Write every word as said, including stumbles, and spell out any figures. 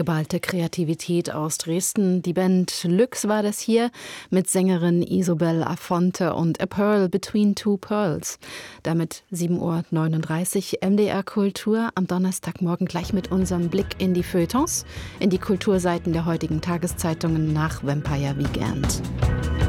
geballte Kreativität aus Dresden. Die Band Lux war das hier mit Sängerin Isobel Afonte und A Pearl Between Two Pearls. Damit sieben Uhr neununddreißig M D R Kultur am Donnerstagmorgen gleich mit unserem Blick in die Feuilletons, in die Kulturseiten der heutigen Tageszeitungen nach Vampire Weekend.